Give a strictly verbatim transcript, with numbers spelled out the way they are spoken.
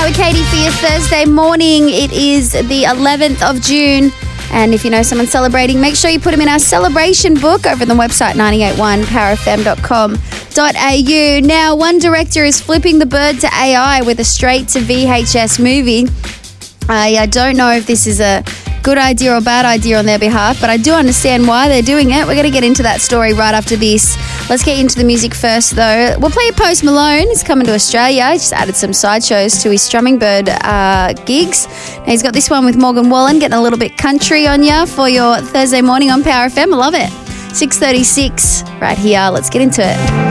with Katie for your Thursday morning. It is the eleventh of June. And if you know someone celebrating, make sure you put them in our celebration book over on the website ninety-eight point one power f m dot com dot a u. Now, one director is flipping the bird to A I with a straight-to V H S movie. I, I don't know if this is a good idea or bad idea on their behalf, but I do understand why they're doing it. We're going to get into that story right after this. Let's get into the music first, though. We'll play Post Malone. He's coming to Australia. He just added some sideshows to his Strumming Bird uh, gigs. Now he's got this one with Morgan Wallen, getting a little bit country on you for your Thursday morning on Power F M. I love it. six thirty-six right here. Let's get into it.